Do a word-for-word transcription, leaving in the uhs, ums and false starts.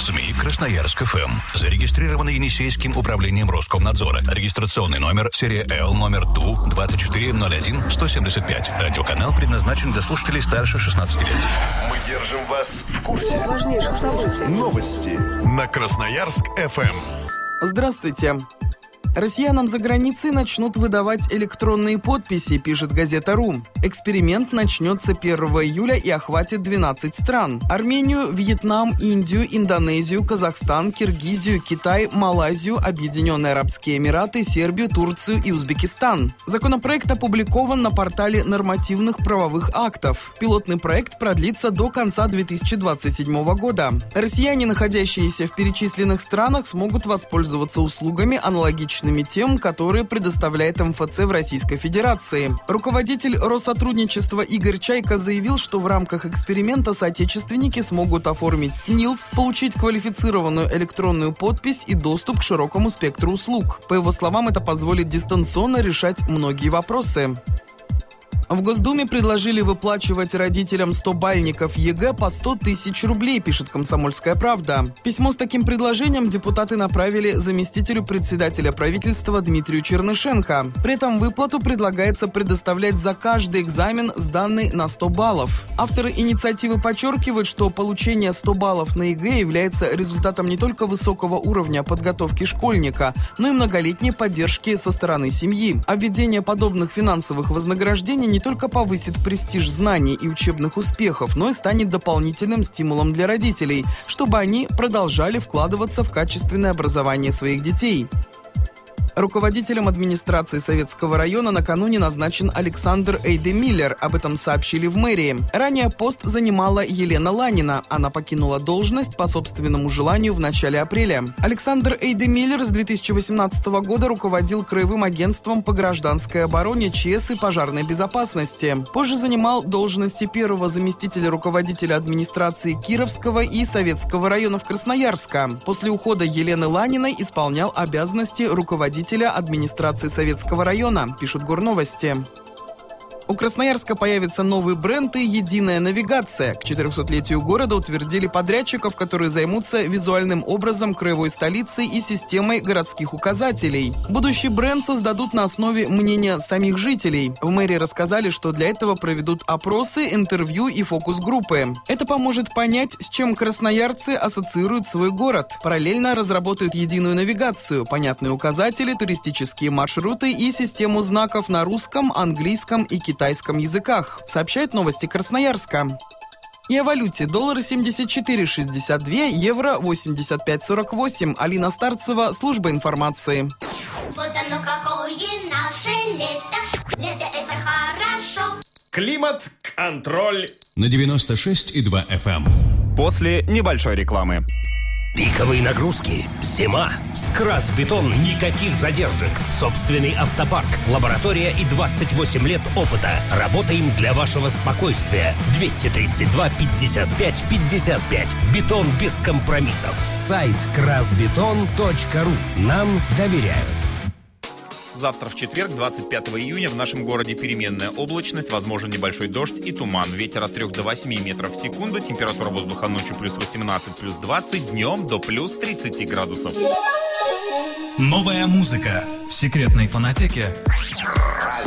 СМИ Красноярск эф эм. Зарегистрированы Енисейским управлением Роскомнадзора. Регистрационный номер серия Л номер Ту двадцать четыре ноль один сто семьдесят пять. Радиоканал предназначен для слушателей старше шестнадцати лет. Мы держим вас в курсе важнейших событий. Новости на Красноярск эф эм. Здравствуйте. Россиянам за границей начнут выдавать электронные подписи, пишет газета РУ. Эксперимент начнется первого июля и охватит двенадцать стран. Армению, Вьетнам, Индию, Индонезию, Казахстан, Киргизию, Китай, Малайзию, Объединенные Арабские Эмираты, Сербию, Турцию и Узбекистан. Законопроект опубликован на портале нормативных правовых актов. Пилотный проект продлится до конца две тысячи двадцать седьмого года. Россияне, находящиеся в перечисленных странах, смогут воспользоваться услугами, аналогичными тем, которые предоставляет эм эф цэ в Российской Федерации. Руководитель Россотрудничества Игорь Чайка заявил, что в рамках эксперимента соотечественники смогут оформить СНИЛС, получить квалифицированную электронную подпись и доступ к широкому спектру услуг. По его словам, это позволит дистанционно решать многие вопросы. В Госдуме предложили выплачивать родителям стобальников ЕГЭ по сто тысяч рублей, пишет «Комсомольская правда». Письмо с таким предложением депутаты направили заместителю председателя правительства Дмитрию Чернышенко. При этом выплату предлагается предоставлять за каждый экзамен, сданный на сто баллов. Авторы инициативы подчеркивают, что получение сто баллов на ЕГЭ является результатом не только высокого уровня подготовки школьника, но и многолетней поддержки со стороны семьи. А введение подобных финансовых вознаграждений не только повысит престиж знаний и учебных успехов, но и станет дополнительным стимулом для родителей, чтобы они продолжали вкладываться в качественное образование своих детей. Руководителем администрации Советского района накануне назначен Александр Эйдемиллер. Об этом сообщили в мэрии. Ранее пост занимала Елена Ланина. Она покинула должность по собственному желанию в начале апреля. Александр Эйдемиллер с две тысячи восемнадцатого года руководил Краевым агентством по гражданской обороне, ЧС и пожарной безопасности. Позже занимал должности первого заместителя руководителя администрации Кировского и Советского районов Красноярска. После ухода Елены Ланиной исполнял обязанности руководителя администрации Советского района, пишут Горновости. У Красноярска появится новый бренд и единая навигация. К четырехсотлетию города утвердили подрядчиков, которые займутся визуальным образом краевой столицы и системой городских указателей. Будущий бренд создадут на основе мнения самих жителей. В мэрии рассказали, что для этого проведут опросы, интервью и фокус-группы. Это поможет понять, с чем красноярцы ассоциируют свой город. Параллельно разработают единую навигацию, понятные указатели, туристические маршруты и систему знаков на русском, английском и китайском. китайском языках, сообщают новости Красноярска. И о валюте. Доллары семьдесят четыре шестьдесят два, евро восемьдесят пять сорок восемь. Алина Старцева, служба информации. Вот оно какое наше лето. Лето это хорошо. Климат-контроль На девяносто шесть и два эф эм. после небольшой рекламы. Пиковые нагрузки, зима, Скрасбетон, никаких задержек, собственный автопарк, лаборатория и двадцать восемь лет опыта. Работаем для вашего спокойствия. двести тридцать два пятьдесят пять пятьдесят пять. Бетон без компромиссов. Сайт красбетон точка ру. Нам доверяют. Завтра в четверг, двадцать пятого июня, в нашем городе переменная облачность, возможен небольшой дождь и туман. Ветер от трёх до восьми метров в секунду, температура воздуха ночью плюс восемнадцать, плюс двадцать, днем до плюс тридцати градусов. Новая музыка в секретной фонотеке